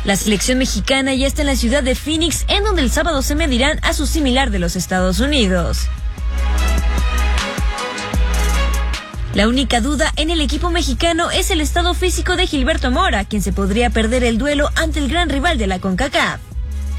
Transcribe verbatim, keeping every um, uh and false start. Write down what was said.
La selección mexicana ya está en la ciudad de Phoenix, en donde el sábado se medirán a su similar de los Estados Unidos. La única duda en el equipo mexicano es el estado físico de Gilberto Mora, quien se podría perder el duelo ante el gran rival de la CONCACAF.